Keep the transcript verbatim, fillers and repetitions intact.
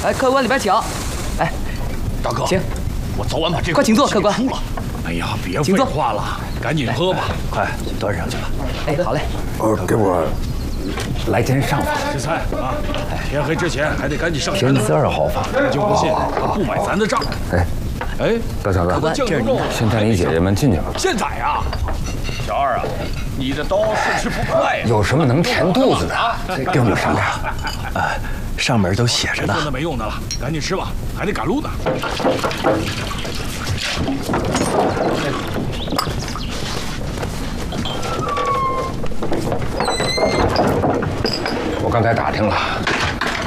哎，客官里边请。哎， 大哥， 请， 我早晚把这个快请坐，客官。 哎呀，别废话了，赶紧喝吧， 快端上去吧。 哎，好嘞。 哦，给我来间上法。 吃菜啊！天黑之前还得赶紧上山。 偏字儿好法， 就不信他不买咱的账。 哎， 哎， 大小子， 这是你先带你姐姐们进去吧。 现在啊，小二啊，你的刀是吃不快呀。 有什么能填肚子的？给我们上点。 啊，上面都写着呢。 说那没用的了，赶紧吃吧，还得赶路呢。 我刚才打听了，